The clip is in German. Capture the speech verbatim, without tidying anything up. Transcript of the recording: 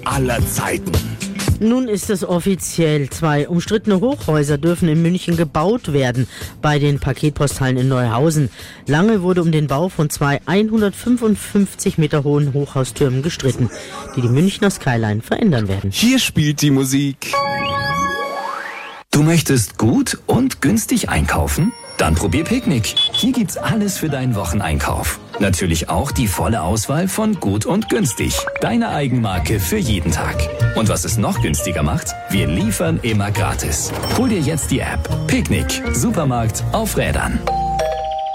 aller Zeiten. Nun ist es offiziell. Zwei umstrittene Hochhäuser dürfen in München gebaut werden, bei den Paketposthallen in Neuhausen. Lange wurde um den Bau von zwei hundertfünfundfünfzig Meter hohen Hochhaustürmen gestritten, die die Münchner Skyline verändern werden. Hier spielt die Musik. Du möchtest gut und günstig einkaufen? Dann probier Picknick. Hier gibt's alles für deinen Wocheneinkauf. Natürlich auch die volle Auswahl von Gut und Günstig. Deine Eigenmarke für jeden Tag. Und was es noch günstiger macht? Wir liefern immer gratis. Hol dir jetzt die App. Picknick. Supermarkt auf Rädern.